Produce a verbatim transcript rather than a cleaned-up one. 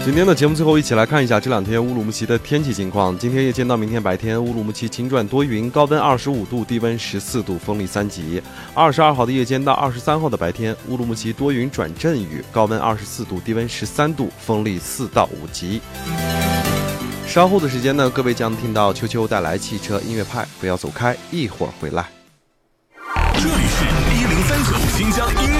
今天的节目最后一起来看一下这两天乌鲁木齐的天气情况。今天夜间到明天白天，乌鲁木齐晴转多云，高温二十五度，低温十四度，风力三级。二十二号的夜间到二十三号的白天，乌鲁木齐多云转阵雨，高温二十四度，低温十三度，风力四到五级。稍后的时间呢，各位将听到秋秋带来汽车音乐派，不要走开，一会儿回来。 这里是一零三九新疆音乐